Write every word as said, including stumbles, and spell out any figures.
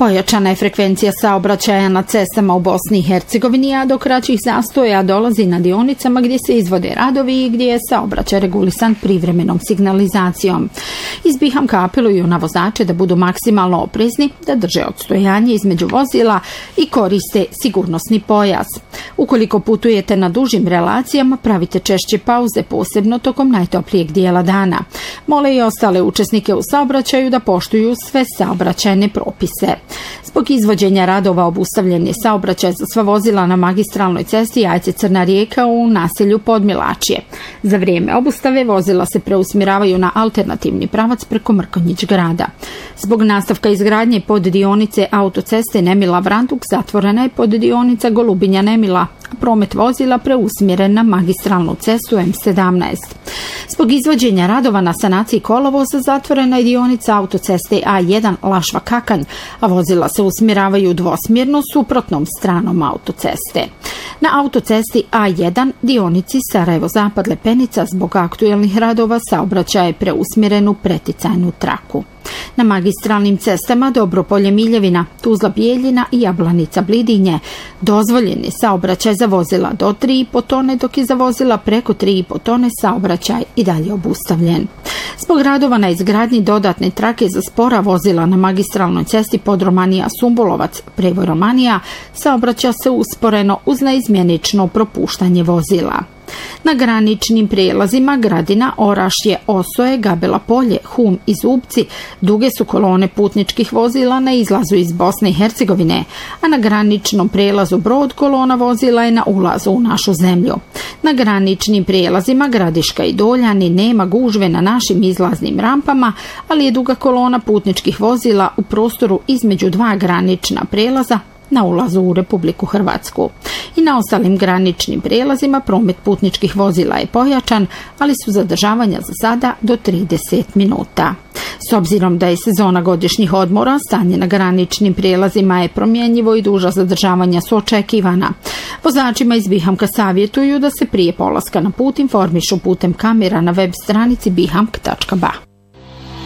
Pojačana je frekvencija saobraćaja na cestama u Bosni i Hercegovini, a do kraćih zastoja dolazi na dionicama gdje se izvode radovi i gdje je saobraćaj regulisan privremenom signalizacijom. Iz Bihamka apeluju na vozače da budu maksimalno oprezni, da drže odstojanje između vozila i koriste sigurnosni pojas. Ukoliko putujete na dužim relacijama, pravite češće pauze, posebno tokom najtoplijeg dijela dana. Mole i ostale učesnike u saobraćaju da poštuju sve saobraćajne propise. Zbog izvođenja radova obustavljen je saobraćaj za sva vozila na magistralnoj cesti Jajce-Crna Rijeka u naselju Podmilačje. Za vrijeme obustave vozila se preusmjeravaju na alternativni pravac preko Mrkonjić grada. Zbog nastavka izgradnje poddionice autoceste Nemila-Vranduk zatvorena je poddionica Golubinja-Nemila, a promet vozila preusmjeren na magistralnu cestu M sedamnaest. Zbog izvođenja radova na sanaciji kolovoza zatvorena je dionica autoceste A jedan Lašva-Kakanj, a vozila se usmjeravaju dvosmjerno suprotnom stranom autoceste. Na autocesti A jedan dionici Sarajevo-Zapad Lepenica zbog aktuelnih radova saobraćaj je preusmjeren u preticajnu traku. Na magistralnim cestama Dobropolje-Miljevina, Tuzla-Bijeljina i Jablanica-Blidinje dozvoljen je saobraćaj za vozila do tri i po tone, dok je za vozila preko tri i po tone saobraćaj i dalje obustavljen. Zbog radova na izgradnji dodatne trake za spora vozila na magistralnoj cesti Podromanija-Sumbulovac, Prevoj Romanija, saobraća se usporeno uz neizmjenično propuštanje vozila. Na graničnim prijelazima Gradina, Orašje, Osoje, Gabela Polje, Hum i Zubci duge su kolone putničkih vozila na izlazu iz Bosne i Hercegovine, a na graničnom prijelazu Brod kolona vozila je na ulazu u našu zemlju. Na graničnim prijelazima Gradiška i Doljani nema gužve na našim izlaznim rampama, ali je duga kolona putničkih vozila u prostoru između dva granična prijelaza na ulazu u Republiku Hrvatsku. I na ostalim graničnim prijelazima promet putničkih vozila je pojačan, ali su zadržavanja za sada do trideset minuta. S obzirom da je sezona godišnjih odmora, stanje na graničnim prijelazima je promjenjivo i duža zadržavanja su očekivana. Vozačima iz Bihamka savjetuju da se prije polaska na put informišu putem kamera na web stranici bihamk tačka ba.